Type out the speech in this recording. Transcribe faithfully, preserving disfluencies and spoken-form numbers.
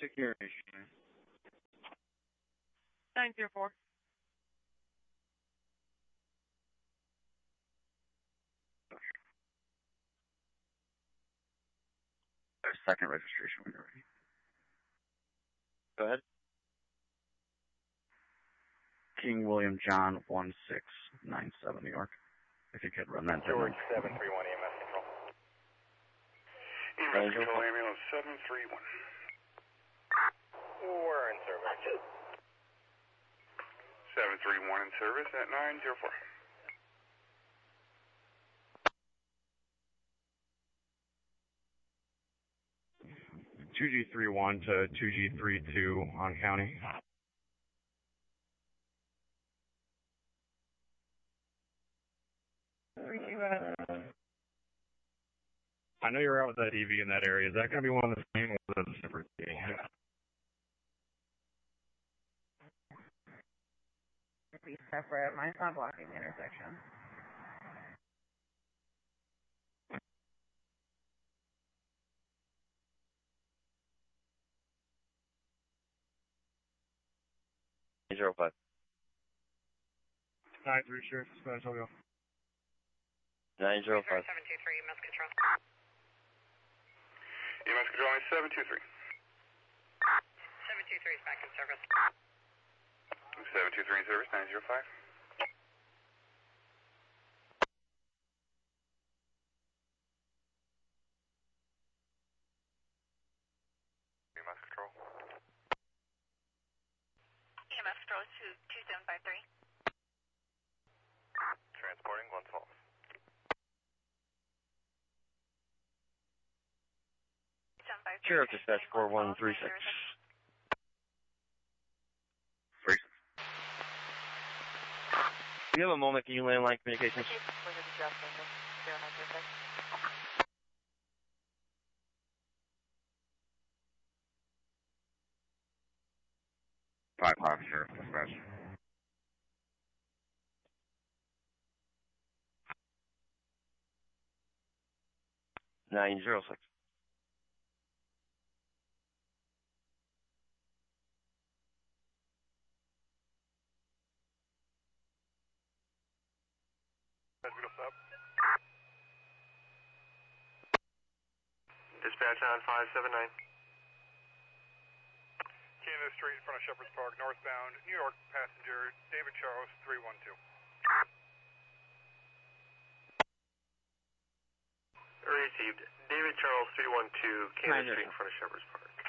Security. nine zero four. There's second registration when you're ready. Go ahead. King William John one six nine seven, New York. If you could run that. George seven three one E M S Control. E M S Control, ambulance seven three one. We're in service. seven three one in service at nine zero four. two G three one to two G three two on county. I know you're out with that E V in that area. Is that going to be one of the same or is that a separate D? Be separate. Mine's not blocking the intersection. Zero five. nine three, Sheriff. San Antonio. nine zero five. seven two three, E M S Control. E M S Control, seven two three. seven two three is back in service. seven two three in service, nine zero five. E M S Control. E M S Control two two seven five three. Transporting one false. Sheriff Dispatch four one three six. Do you have a moment? Can you landline communications? Five five, Sheriff Dispatch. nine zero six. Dispatch on five seven nine. Canada Street in front of Shepherd's Park, northbound, New York, passenger David Charles, three one two. Received. David Charles, three one two, Canada Street in front of Shepherd's Park.